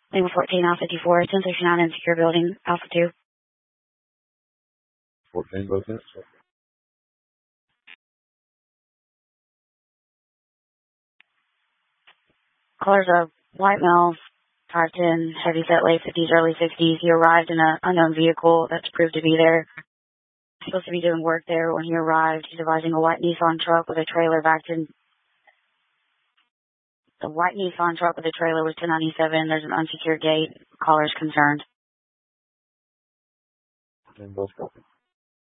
Lima 14, Alpha 54, 1069 in secure building, Alpha 2. 14, both units. Caller's a white male, 5'10", heavy set, late 50s, early 60s. He arrived in an unknown vehicle that's proved to be there. He's supposed to be doing work there when he arrived. He's advising a white Nissan truck with a trailer backed in. The white Nissan truck with a trailer was 1097. There's an unsecured gate. Caller's concerned. And both copies.